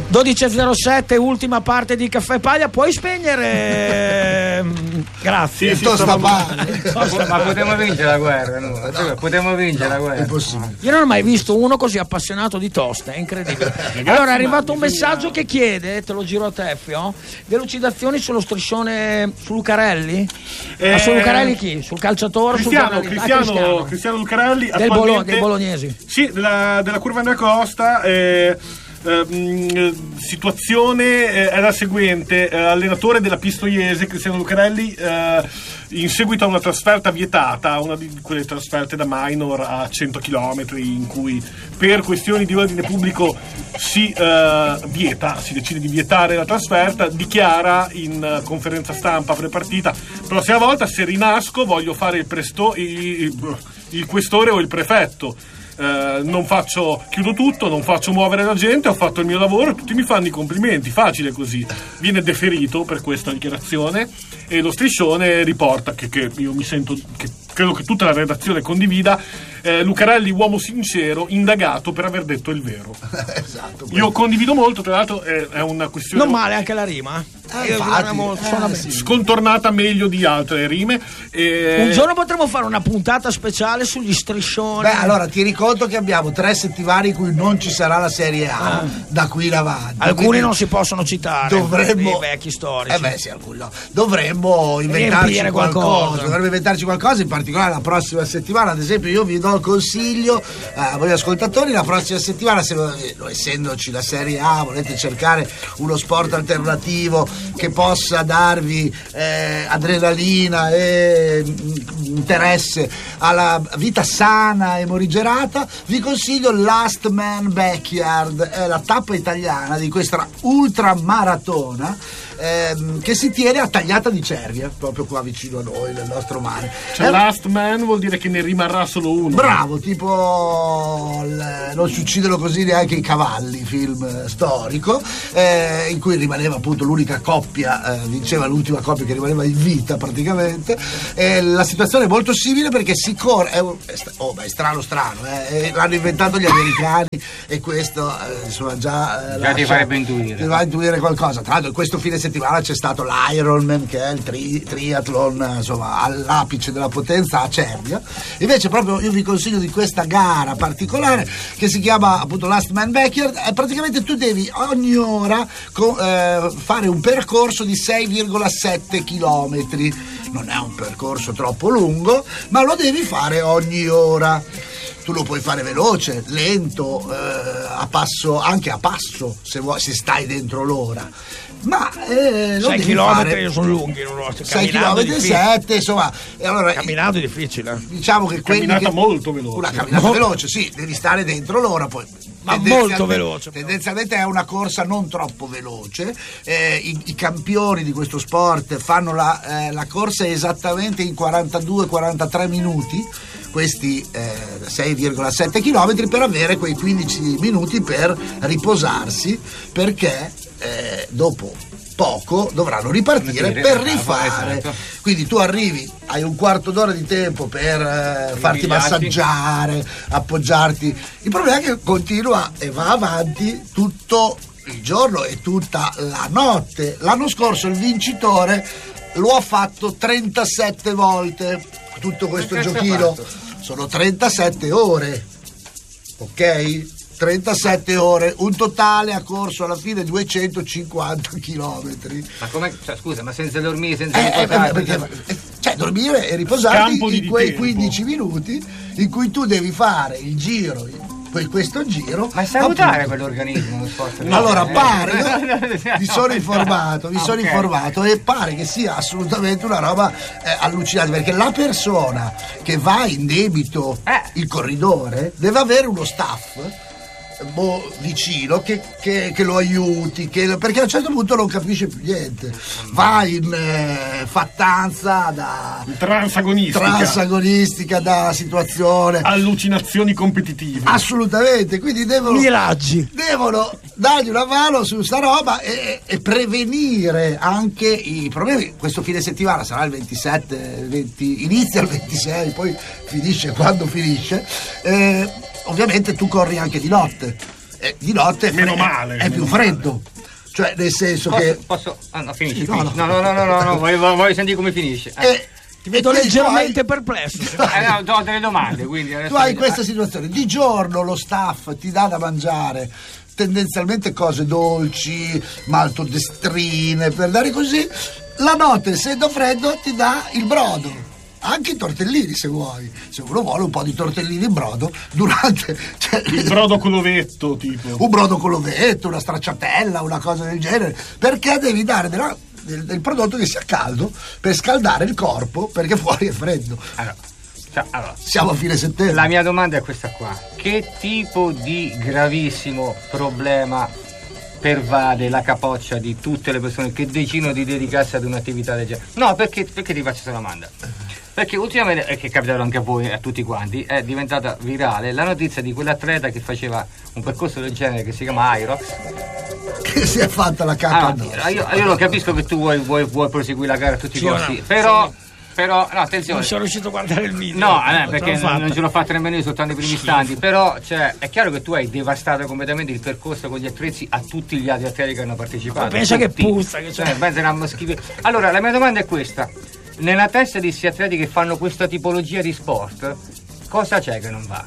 12.07, ultima parte di Caffè Paglia. Puoi spegnere? Grazie. Sì, ma potremmo vincere la guerra, no? Potremmo vincere la guerra. Io non ho mai visto uno così appassionato di toste, è incredibile. Allora è arrivato un messaggio che chiede, te lo giro a te, Fio, delucidazioni sullo striscione su Lucarelli? Ma su Lucarelli chi? Sul calciatore? Cristiano Lucarelli dei bolognesi. Sì, della Curva Andrea Costa. Situazione è la seguente: allenatore della Pistoiese, Cristiano Lucarelli, in seguito a una trasferta vietata, una di quelle trasferte da minor a 100 km in cui per questioni di ordine pubblico si decide di vietare la trasferta, dichiara in conferenza stampa pre-partita: prossima volta se rinasco voglio fare il questore o il prefetto. Chiudo tutto, non faccio muovere la gente, ho fatto il mio lavoro, tutti mi fanno i complimenti, facile così. Viene deferito per questa dichiarazione e lo striscione riporta che io mi sento, che credo che tutta la redazione condivida, Lucarelli uomo sincero, indagato per aver detto il vero. Esatto, io condivido molto, tra l'altro è una questione non male anche la rima. Scontornata meglio di altre rime. Un giorno potremo fare una puntata speciale sugli striscioni. Allora tieni conto che abbiamo 3 settimane in cui non ci sarà la Serie A da qui in avanti. Alcuni non si possono citare, dovremmo, i vecchi storici. Sì, alcuni no. Dovremmo inventarci qualcosa, in particolare la prossima settimana. Ad esempio io vi do il consiglio a voi ascoltatori: la prossima settimana, se essendoci la Serie A, volete cercare uno sport alternativo che possa darvi adrenalina e interesse alla vita sana e morigerata, vi consiglio Last Man Backyard. È la tappa italiana di questa ultramaratona che si tiene a Tagliata di Cervia, proprio qua vicino a noi, nel nostro mare. Last Man vuol dire che ne rimarrà solo uno. Bravo, tipo Non si uccidono così neanche i cavalli, film storico, in cui rimaneva appunto l'unica coppia, vinceva l'ultima coppia che rimaneva in vita praticamente. La situazione è molto simile perché si corre, è strano, l'hanno inventato gli americani e questo insomma già ti farebbe intuire. Ti va a intuire qualcosa. Tra l'altro questo fine settimana c'è stato l'Ironman, che è il triathlon insomma all'apice della potenza a Cervia. Invece proprio io vi consiglio di questa gara particolare che si chiama appunto Last Man Backyard. Praticamente tu devi ogni ora fare un percorso di 6,7 chilometri. Non è un percorso troppo lungo, ma lo devi fare ogni ora. Tu lo puoi fare veloce, lento, anche a passo, se stai dentro l'ora. Ma 6 chilometri sono lunghi, 6 chilometri 7, insomma. E allora, camminando è difficile. Diciamo che molto veloce. Una camminata veloce, sì, devi stare dentro l'ora poi. Ma molto veloce. Tendenzialmente è una corsa non troppo veloce. I campioni di questo sport fanno la corsa esattamente in 42-43 minuti. Questi 6,7 chilometri, per avere quei 15 minuti per riposarsi, perché dopo poco dovranno ripartire per rifare. Quindi tu arrivi, hai un quarto d'ora di tempo per farti massaggiare, appoggiarti. Il problema è che continua e va avanti tutto il giorno e tutta la notte. L'anno scorso il vincitore lo ha fatto 37 volte. Tutto questo giochino sono 37 ore, ok? 37 ore, un totale ha corso alla fine 250 chilometri. Ma come? Scusa, ma senza dormire, senza riposare? Dormire e riposarti in quei 15 minuti in cui tu devi fare il giro. Poi questo giro. Ma è salutare quell'organismo, lo sport? Allora pare, mi sono informato e pare che sia assolutamente una roba allucinante, perché la persona che va in debito, il corridore, deve avere uno staff vicino che lo aiuti, perché a un certo punto non capisce più niente, va in fattanza da transagonistica da situazione, allucinazioni competitive, assolutamente. Quindi devono dargli una mano su sta roba e prevenire anche i problemi. Questo fine settimana sarà il 27, inizia il 26, poi finisce quando finisce. Ovviamente tu corri anche di notte, di notte Meno male, è più meno freddo. Cioè, nel senso che. No, finisci. No, finisci. No, voglio sentire come finisce. Ti vedo leggermente perplesso. No, ho delle domande, quindi Tu hai questa situazione, di giorno lo staff ti dà da mangiare tendenzialmente cose dolci, maltodestrine, per dare così. La notte, essendo freddo, ti dà il brodo, anche i tortellini se vuoi, se uno vuole un po' di tortellini in brodo durante, cioè, il brodo con l'ovetto, tipo un brodo con l'ovetto, una stracciatella, una cosa del genere, perché devi dare del prodotto che sia caldo per scaldare il corpo, perché fuori è freddo. Allora, siamo a fine settembre. La mia domanda è questa qua: che tipo di gravissimo problema pervade la capoccia di tutte le persone che decidono di dedicarsi ad un'attività del genere? No, perché ti faccio questa domanda? Perché ultimamente, che è capitato anche a voi, a tutti quanti, è diventata virale la notizia di quell'atleta che faceva un percorso del genere, che si chiama Irox, che si è fatta la cappa addosso. Io lo capisco che tu vuoi proseguire la gara a tutti i costi, però no, attenzione, non sono riuscito a guardare il video. No, perché non ce l'ho fatto nemmeno io soltanto i primi istanti. Però è chiaro che tu hai devastato completamente il percorso con gli attrezzi a tutti gli altri atleti che hanno partecipato. Ma pensa che puzza che c'è. Allora, la mia domanda è questa: nella testa di questi atleti che fanno questa tipologia di sport, cosa c'è che non va?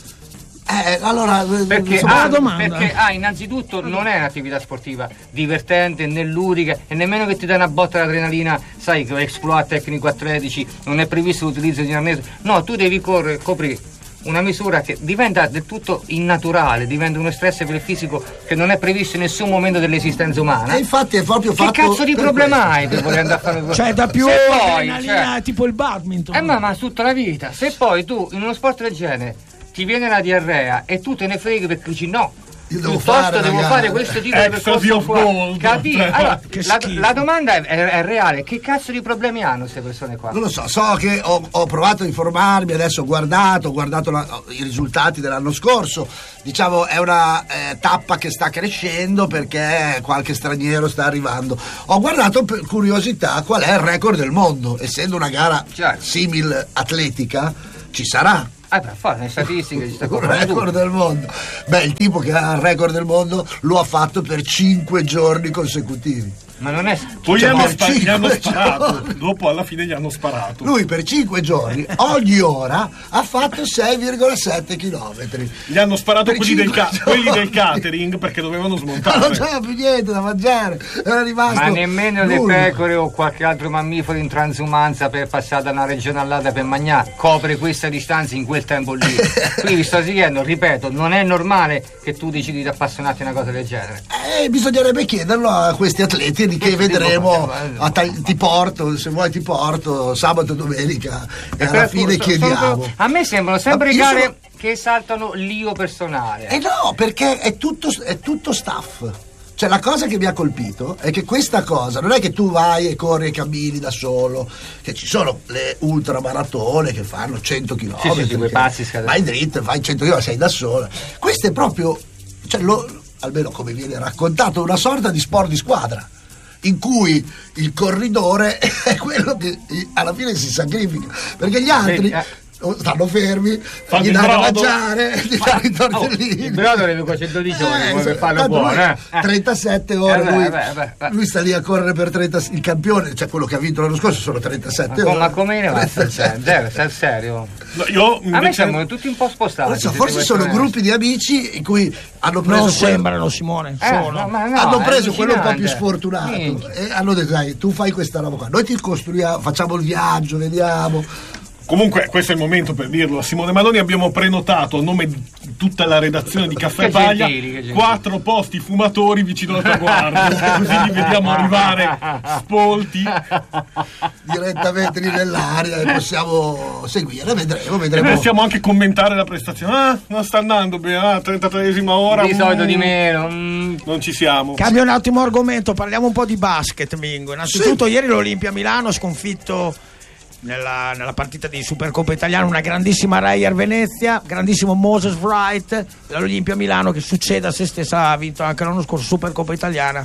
Allora, perché innanzitutto non è un'attività sportiva divertente né ludica, e nemmeno che ti dà una botta d'adrenalina, sai, che exploit tecnico a 13, non è previsto l'utilizzo di un arnese. No, tu devi coprire una misura che diventa del tutto innaturale, diventa uno stress per il fisico che non è previsto in nessun momento dell'esistenza umana. E infatti è proprio fatto. Che cazzo di problema hai per voler andare a fare cioè da più adrenalina, tipo il badminton. Ma tutta la vita, se poi tu in uno sport del genere ti viene la diarrea e tu te ne freghi perché dici no, devo fare questo tipo di percorso qua. Allora, la domanda è reale: che cazzo di problemi hanno queste persone qua? Non lo so che ho provato a informarmi, adesso ho guardato i risultati dell'anno scorso. Diciamo è una tappa che sta crescendo perché qualche straniero sta arrivando. Ho guardato per curiosità qual è il record del mondo, essendo una gara simil atletica ci sarà. Per fare le statistiche ci sta il record del mondo. Il tipo che ha il record del mondo lo ha fatto per 5 giorni consecutivi. Ma non è. Poi gli hanno sparato. Dopo alla fine gli hanno sparato. Lui per 5 giorni, ogni ora, ha fatto 6,7 chilometri. Gli hanno sparato quelli del catering perché dovevano smontare. Non c'era più niente da mangiare. Era rimasto. Ma nemmeno le pecore o qualche altro mammifero in transumanza per passare da una regione all'altra per mangiare copre questa distanza in quel tempo lì. Quindi vi sto dicendo, ripeto, non è normale che tu decidi di appassionarti a una cosa del genere. Bisognerebbe chiederlo a questi atleti che vedremo. Ti porto, se vuoi ti porto sabato e domenica e alla fine chiediamo. A me sembrano sempre gare che esaltano l'io personale. No, perché è tutto staff. Cioè la cosa che mi ha colpito è che questa cosa non è che tu vai e corri e cammini da solo, che ci sono le ultramaratone che fanno 100 km, vai dritto, fai 100 km, sei da sola. Questo è proprio, almeno come viene raccontato, una sorta di sport di squadra, in cui il corridore è quello che alla fine si sacrifica, perché gli altri stanno fermi, gli danno da mangiare, gli danno i tortellini. Il brodo deve cuocere 12 ore per farlo buono. 37 ore lui sta lì a correre per 30. Il campione, cioè quello che ha vinto l'anno scorso, sono 37 ore. Ma come ne va? Sei serio? A me sembrano tutti un po' spostati. Forse sono gruppi di amici in cui hanno preso. Non sembrano, Simone. Hanno preso quello un po' più sfortunato e hanno detto: dai, tu fai questa roba qua, noi ti costruiamo, facciamo il viaggio, vediamo. Comunque questo è il momento per dirlo a Simone Maloni, abbiamo prenotato a nome di tutta la redazione di Caffè Paglia 4 posti fumatori vicino al traguardo, così li vediamo arrivare spolti direttamente lì nell'aria e possiamo seguire, vedremo. E possiamo anche commentare la prestazione. Non sta andando bene, 33esima ora. Di solito di meno. Non ci siamo. Cambio un attimo argomento, parliamo un po' di basket, Mingo. Innanzitutto ieri l'Olimpia Milano ha sconfitto nella partita di Supercoppa italiana, una grandissima Reyer Venezia, grandissimo Moses Wright dall'Olimpia Milano, che succede a se stessa, ha vinto anche l'anno scorso Supercoppa italiana,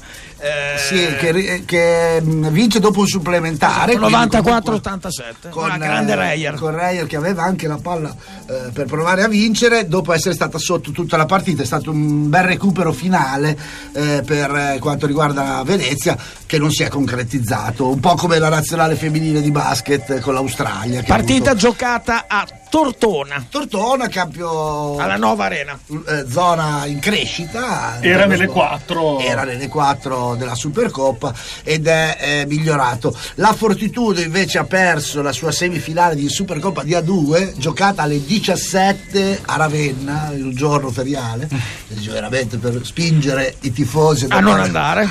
che vince dopo un supplementare, 94-87 con una grande Reyer, con Reyer che aveva anche la palla per provare a vincere dopo essere stata sotto tutta la partita. È stato un bel recupero finale per quanto riguarda Venezia, che non si è concretizzato, un po' come la nazionale femminile di basket con l'Australia, partita giocata a Tortona, campio alla nuova arena, zona in crescita, era nelle 4 della Supercoppa ed è migliorato. La Fortitudo invece ha perso la sua semifinale di Supercoppa di A2, giocata alle 17 a Ravenna, il giorno feriale, veramente per spingere i tifosi a non andare.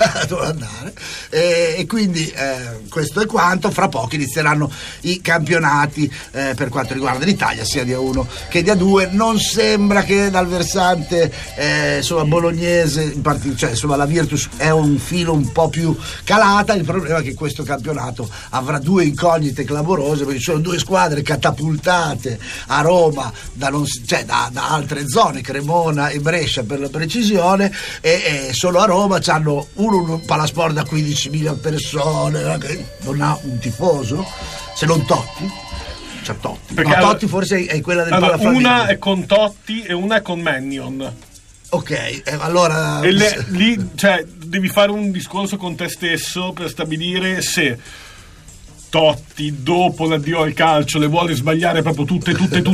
E quindi questo è quanto. Fra poco inizieranno i campionati per quanto riguarda l'Italia, sia di A1 che di A2. Non sembra che dal versante bolognese, la Virtus è un filo un po' più calata. Il problema è che questo campionato avrà due incognite clamorose, perché ci sono due squadre catapultate a Roma da altre zone, Cremona e Brescia per la precisione, e solo a Roma c'hanno un palasport da 15.000 persone che non ha un tifoso, se non Totti. C'è Totti. Perché Totti forse è quella del Palafravini. Una è con Totti e una è con Mannion. Ok, allora lì devi fare un discorso con te stesso per stabilire se Totti dopo l'addio al calcio le vuole sbagliare proprio tutte,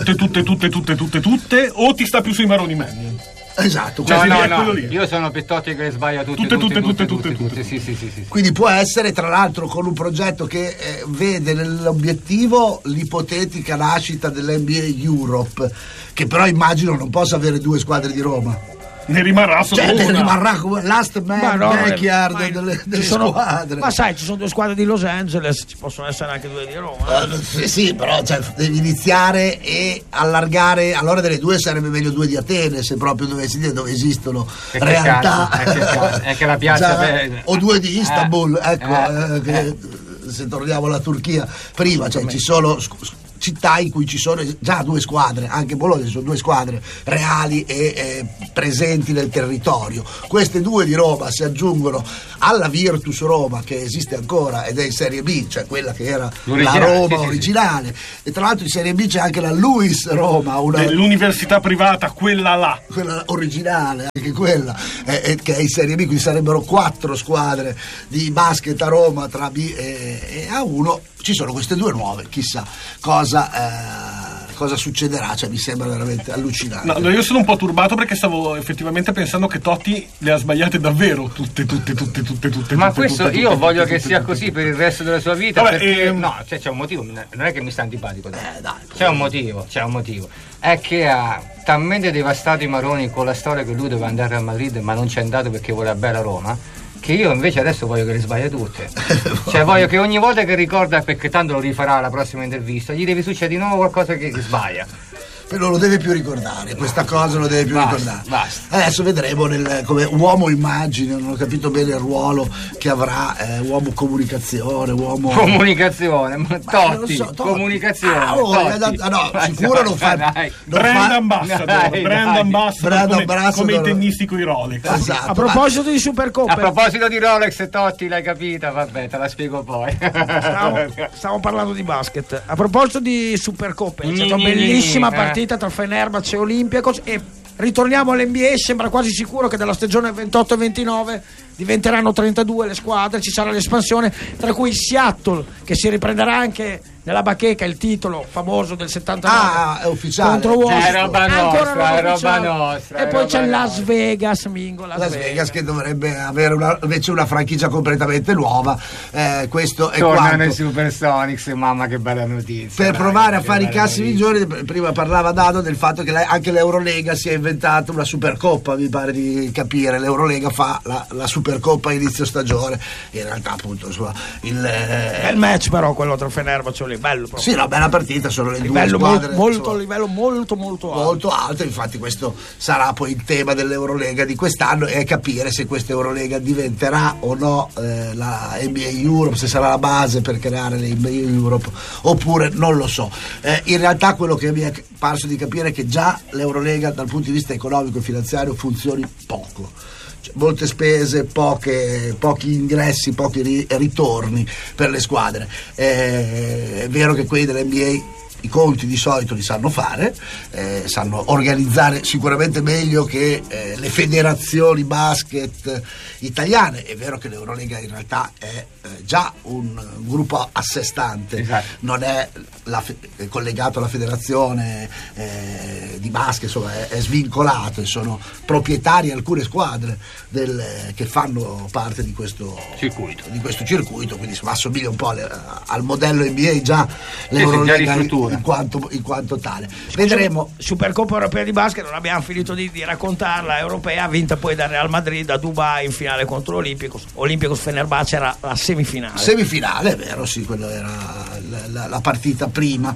o ti sta più sui maroni Mannion. Esatto, no. Io sono per Totti che le sbaglia tutte. Sì. Quindi può essere, tra l'altro, con un progetto che vede nell'obiettivo l'ipotetica nascita dell'NBA Europe, che però immagino non possa avere due squadre di Roma. Ne rimarrà solo una. Ne rimarrà come last man backyard delle squadre. Ma sai, ci sono due squadre di Los Angeles, ci possono essere anche due di Roma. Sì, però devi iniziare e allargare. Allora delle due sarebbe meglio due di Atene, se proprio dovessi dire dove esistono realtà. Anche la piazza o due di Istanbul, se torniamo alla Turchia prima, ci sono città in cui ci sono già due squadre, anche Bologna ci sono due squadre reali e presenti nel territorio. Queste due di Roma si aggiungono alla Virtus Roma, che esiste ancora ed è in Serie B, cioè quella che era la Roma originale. E tra l'altro in Serie B c'è anche la Luis Roma, l'università privata, quella originale, anche quella che è in Serie B, quindi sarebbero 4 squadre di basket a Roma tra B e A1. Ci sono queste due nuove, chissà cosa succederà, mi sembra veramente allucinante. No, io sono un po' turbato perché stavo effettivamente pensando che Totti le ha sbagliate davvero tutte. Ma questo io voglio che sia così per il resto della sua vita. Vabbè, perché c'è un motivo, non è che mi sta antipatico. C'è un motivo. È che ha talmente devastato i maroni con la storia che lui doveva andare a Madrid, ma non c'è andato perché voleva bene a Roma, che io invece adesso voglio che le sbaglia tutte. Voglio che ogni volta che ricorda, perché tanto lo rifarà alla prossima intervista, gli deve succedere di nuovo qualcosa che sbaglia. Non lo deve più ricordare, questa cosa non lo deve più ricordare. Basta. Adesso vedremo come uomo immagine, non ho capito bene il ruolo che avrà, uomo comunicazione, ma Totti, comunicazione. Sicuro non fa. Brand ambassador come i tennisti con i Rolex. Esatto. A proposito di Supercoppa, a proposito di Rolex, Totti, l'hai capita? Vabbè, te la spiego poi. Stavo parlando di basket. A proposito di Supercoppa, c'è una bellissima partita tra Fenerbahce e Olympiacos, e ritorniamo all'NBA. Sembra quasi sicuro che dalla stagione 28 e 29 diventeranno 32 le squadre, ci sarà l'espansione, tra cui Seattle, che si riprenderà anche nella bacheca il titolo famoso del 79 è ufficiale contro Washington, è roba nostra, e poi c'è Las Vegas, Las Vegas che dovrebbe avere invece una franchigia completamente nuova. Questo è tornano i Supersonics, mamma che bella notizia, per provare a fare i cassi migliori. Prima parlava Dado del fatto che anche l'Eurolega si è inventata una Supercoppa, mi pare di capire. L'Eurolega fa la Supercoppa a inizio stagione, in realtà appunto il match però quello tra Fenerbahce e livello proprio. Sì, una bella partita, sono le livello due squadre livello molto molto alto. Infatti questo sarà poi il tema dell'Eurolega di quest'anno, e capire se questa Eurolega diventerà o no la NBA Europe, se sarà la base per creare le NBA Europe oppure non lo so. In realtà quello che mi è parso di capire è che già l'Eurolega dal punto di vista economico e finanziario funzioni poco. Molte spese, pochi ingressi, pochi ritorni per le squadre. È vero che quelli dell'NBA i conti di solito li sanno fare, sanno organizzare sicuramente meglio che le federazioni basket italiane. È vero che l'Eurolega in realtà è già un gruppo a sé stante, esatto. Non è collegato alla federazione di basket, insomma è svincolato, e sono proprietari alcune squadre che fanno parte di questo circuito, quindi assomiglia un po' al modello NBA già l'Eurolega in quanto tale. Vedremo. Supercoppa europea di basket, non abbiamo finito di raccontarla, europea, vinta poi dal Real Madrid a Dubai in finale contro Olympiacos Fenerbahce, era la semifinale, è vero, sì, quello era la partita prima.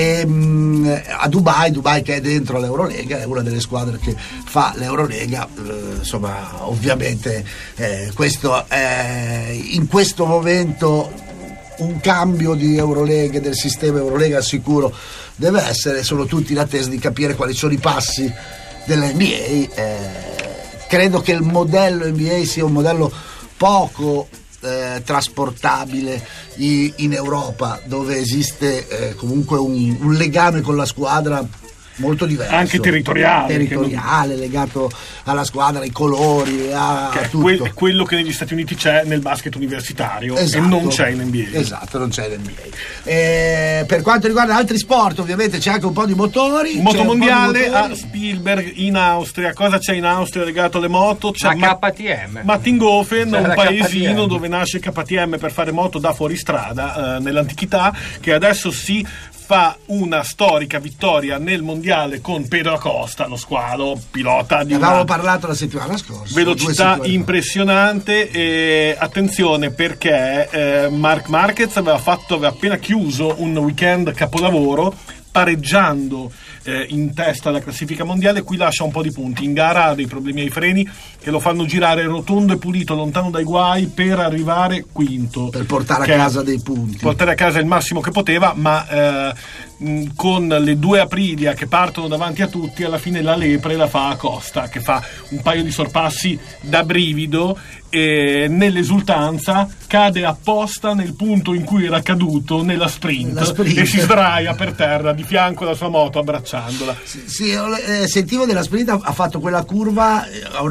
A Dubai che è dentro l'Eurolega, è una delle squadre che fa l'Eurolega, insomma ovviamente questo è in questo momento un cambio di Eurolega, del sistema Eurolega sicuro deve essere. Sono tutti in attesa di capire quali sono i passi dell'NBA. Credo che il modello NBA sia un modello poco trasportabile in Europa, dove esiste comunque un legame con la squadra molto diverso, anche territoriale, legato alla squadra, ai colori, a tutto. Quello che negli Stati Uniti c'è nel basket universitario, esatto, e non c'è in NBA. Esatto, non c'è in NBA. Per quanto riguarda altri sport, ovviamente c'è anche un po' di motori. Motomondiale a Spielberg in Austria. Cosa c'è in Austria legato alle moto? C'è KTM. Mattinghofen, un paesino dove nasce KTM per fare moto da fuoristrada nell'antichità, che adesso si fa una storica vittoria nel mondiale con Pedro Acosta, lo squalo pilota di avevamo parlato la settimana scorsa, velocità impressionante. E attenzione, perché Marc Marquez aveva appena chiuso un weekend capolavoro pareggiando in testa alla classifica mondiale. Qui lascia un po' di punti, in gara ha dei problemi ai freni che lo fanno girare rotondo e pulito, lontano dai guai, per arrivare quinto, per portare a casa dei punti, portare a casa il massimo che poteva, ma con le due Aprilia che partono davanti a tutti, alla fine la lepre la fa Acosta, che fa un paio di sorpassi da brivido, e nell'esultanza cade apposta nel punto in cui era caduto nella sprint. E si sdraia per terra di fianco alla sua moto abbracciandola. Sì, sentivo della sprint, ha fatto quella curva a